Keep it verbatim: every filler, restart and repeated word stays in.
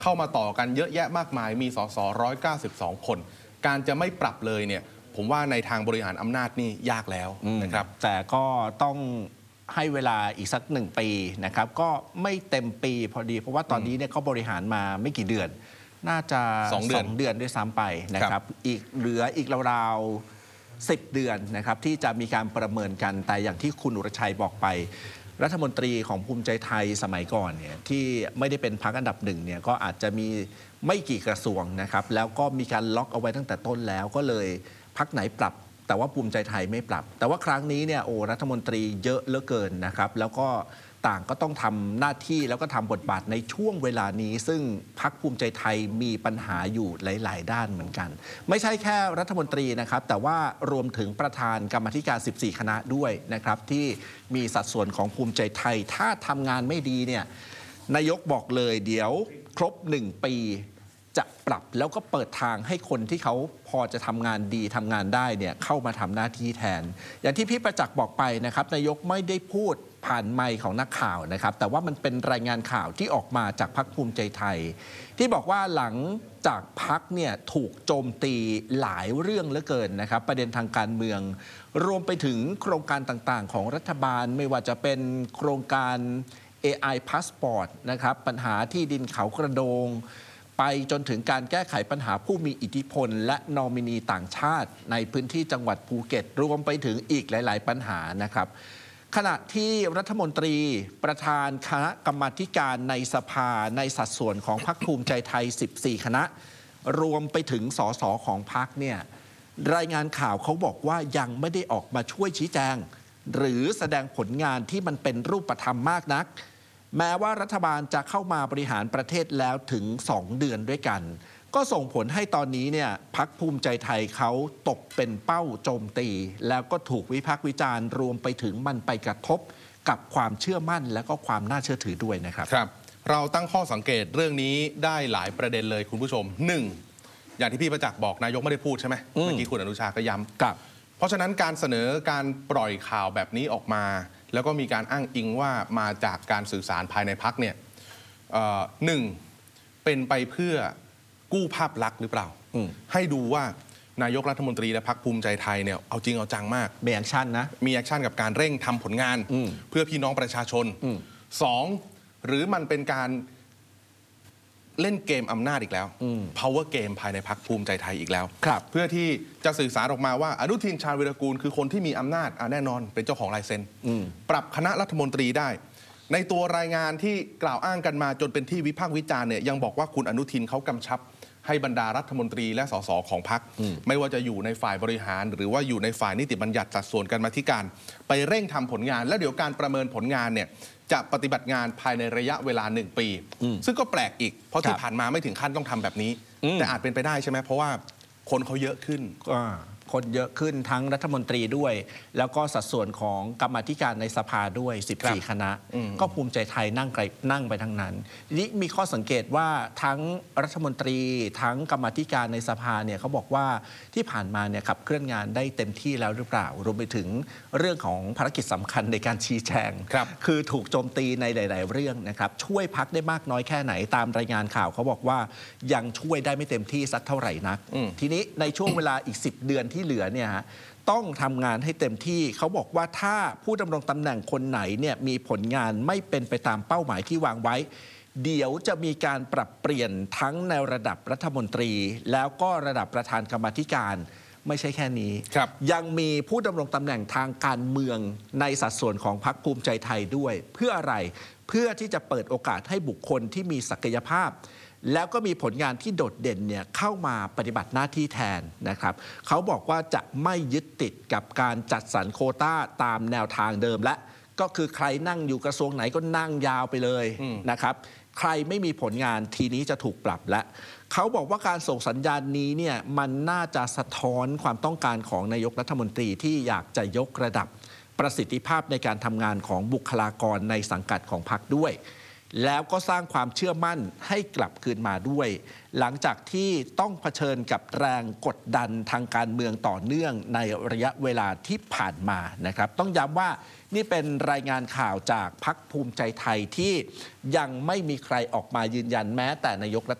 เข้ามาต่อกันเยอะแยะมากมายมีสสหนึ่งร้อยเก้าสิบสองคนการจะไม่ปรับเลยเนี่ยผมว่าในทางบริหารอำนาจนี่ยากแล้วนะครับแต่ก็ต้องให้เวลาอีกสักหนึ่งปีนะครับก็ไม่เต็มปีพอดีเพราะว่าตอนนี้เนี่ยเขาบริหารมาไม่กี่เดือนน่าจะสองเดือนเดือนด้วยซ้ำไปนะครับอีกเหลืออีกราวๆสิบเดือนนะครับที่จะมีการประเมินกันแต่อย่างที่คุณอุรชัยบอกไปรัฐมนตรีของภูมิใจไทยสมัยก่อนเนี่ยที่ไม่ได้เป็นพรรคอันดับหนึ่งเนี่ยก็อาจจะมีไม่กี่กระทรวงนะครับแล้วก็มีการล็อกเอาไว้ตั้งแต่ต้นแล้วก็เลยพรรคไหนปรับแต่ว่าภูมิใจไทยไม่ปรับแต่ว่าครั้งนี้เนี่ยโอ้รัฐมนตรีเยอะเหลือเกินนะครับแล้วก็ต่างก็ต้องทำหน้าที่แล้วก็ทำบทบาทในช่วงเวลานี้ซึ่งพรรคภูมิใจไทยมีปัญหาอยู่หลายๆด้านเหมือนกันไม่ใช่แค่รัฐมนตรีนะครับแต่ว่ารวมถึงประธานกรรมธิการสิบสี่คณะด้วยนะครับที่มีสัดส่วนของภูมิใจไทยถ้าทำงานไม่ดีเนี่ยนายกบอกเลยเดี๋ยวครบหนึ่งปีจะปรับแล้วก็เปิดทางให้คนที่เขาพอจะทำงานดีทำงานได้เนี่ยเข้ามาทำหน้าที่แทนอย่างที่พี่ประจักษ์บอกไปนะครับนายกไม่ได้พูดผ่านไมค์ของนักข่าวนะครับแต่ว่ามันเป็นรายงานข่าวที่ออกมาจากพรรคภูมิใจไทยที่บอกว่าหลังจากพรรคเนี่ยถูกโจมตีหลายเรื่องเหลือเกินนะครับประเด็นทางการเมืองรวมไปถึงโครงการต่างๆของรัฐบาลไม่ว่าจะเป็นโครงการ เอ ไอ Passport นะครับปัญหาที่ดินเขากระโดงไปจนถึงการแก้ไขปัญหาผู้มีอิทธิพลและนอมินีต่างชาติในพื้นที่จังหวัดภูเก็ตรวมไปถึงอีกหลายๆปัญหานะครับขณะที่รัฐมนตรีประธานคณะกรรมาการในสภาในสัดส่วนของพรรคภูมิใจไทยสิบสี่คณะรวมไปถึงสสของพรรคเนี่ยรายงานข่าวเขาบอกว่ายังไม่ได้ออกมาช่วยชี้แจงหรือแสดงผลงานที่มันเป็นรูปธรรมมากนักแม้ว่ารัฐบาลจะเข้ามาบริหารประเทศแล้วถึงสองเดือนด้วยกันก็ส่งผลให้ตอนนี้เนี่ยพรรคภูมิใจไทยเขาตกเป็นเป้าโจมตีแล้วก็ถูกวิพากษ์วิจารณ์รวมไปถึงมันไปกระทบกับความเชื่อมั่นและก็ความน่าเชื่อถือด้วยนะครับครับเราตั้งข้อสังเกตเรื่องนี้ได้หลายประเด็นเลยคุณผู้ชมหนึ่งอย่างที่พี่ประจักษ์บอกนายกไม่ได้พูดใช่ไหมเมื่อกี้คุณอนุชาก็ย้ำครับเพราะฉะนั้นการเสนอการปล่อยข่าวแบบนี้ออกมาแล้วก็มีการอ้างอิงว่ามาจากการสื่อสารภายในพรรคเนี่ยหนึ่งเป็นไปเพื่อกู้ภาพลักษณ์หรือเปล่าให้ดูว่านายกรัฐมนตรีและพรรคภูมิใจไทยเนี่ยเอาจริงเอาจังมากมีแอคชั่นนะมีแอคชั่นกับการเร่งทำผลงานเพื่อพี่น้องประชาชนสองหรือมันเป็นการเล่นเกมอำนาจอีกแล้ว power game ภายในพรรคภูมิใจไทยอีกแล้วเพื่อที่จะสื่อสารออกมาว่าอนุทินชาญวีรกูลคือคนที่มีอำนาจแน่นอนเป็นเจ้าของลายเซ็นปรับคณะรัฐมนตรีได้ในตัวรายงานที่กล่าวอ้างกันมาจนเป็นที่วิพากษ์วิจารณ์เนี่ยยังบอกว่าคุณอนุทินเขากำชับให้บรรดารัฐมนตรีและสสของพรรคไม่ว่าจะอยู่ในฝ่ายบริหารหรือว่าอยู่ในฝ่ายนิติบัญญัติสัดส่วนกันมาธิการไปเร่งทำผลงานแล้วเดี๋ยวการประเมินผลงานเนี่ยจะปฏิบัติงานภายในระยะเวลาหนึ่งปีซึ่งก็แปลกอีกเพราะที่ผ่านมาไม่ถึงขั้นต้องทำแบบนี้แต่อาจเป็นไปได้ใช่ไหมเพราะว่าคนเขาเยอะขึ้นคนเยอะขึ้นทั้งรัฐมนตรีด้วยแล้วก็สัดส่วนของกรรมาธิการในสภาด้วยสิบสี่คณะก็ภูมิใจไทยนั่งไกลนั่งไปทั้งนั้นทีนี้มีข้อสังเกตว่าทั้งรัฐมนตรีทั้งกรรมาธิการในสภาเนี่ยเขาบอกว่าที่ผ่านมาเนี่ยขับเคลื่อนงานได้เต็มที่แล้วหรือเปล่ารวมไปถึงเรื่องของภารกิจสำคัญในการชี้แจง ค, คือถูกโจมตีในหลายๆเรื่องนะครับช่วยพักได้มากน้อยแค่ไหนตามรายงานข่าวเขาบอกว่ายังช่วยได้ไม่เต็มที่สักเท่าไหร่นักทีนี้ในช่วงเวลาอีกสิบเดือนที่เหลือเนี่ยต้องทำงานให้เต็มที่เขาบอกว่าถ้าผู้ดำรงตำแหน่งคนไหนเนี่ยมีผลงานไม่เป็นไปตามเป้าหมายที่วางไว้เดี๋ยวจะมีการปรับเปลี่ยนทั้งในระดับรัฐมนตรีแล้วก็ระดับประธานกรรมาธิการไม่ใช่แค่นี้ยังมีผู้ดำรงตำแหน่งทางการเมืองในสัดส่วนของพรรคภูมิใจไทยด้วยเพื่ออะไรเพื่อที่จะเปิดโอกาสให้บุคคลที่มีศักยภาพแล้วก็มีผลงานที่โดดเด่นเนี่ยเข้ามาปฏิบัติหน้าที่แทนนะครับเขาบอกว่าจะไม่ยึดติดกับการจัดสรรโควต้าตามแนวทางเดิมและก็คือใครนั่งอยู่กระทรวงไหนก็นั่งยาวไปเลยนะครับใครไม่มีผลงานทีนี้จะถูกปรับและเขาบอกว่าการส่งสัญญาณนี้เนี่ยมันน่าจะสะท้อนความต้องการของนายกรัฐมนตรีที่อยากจะยกระดับประสิทธิภาพในการทำงานของบุคลากรในสังกัดของพรรคด้วยทแล้วก็สร้างความเชื่อมั่นให้กลับคืนมาด้วย หลังจากที่ต้องเผชิญกับแรงกดดันทางการเมืองต่อเนื่องในระยะเวลาที่ผ่านมานะครับต้องย้ำว่านี่เป็นรายงานข่าวจากพรรคภูมิใจไทยที่ยังไม่มีใครออกมายืนยันแม้แต่นายกรัฐ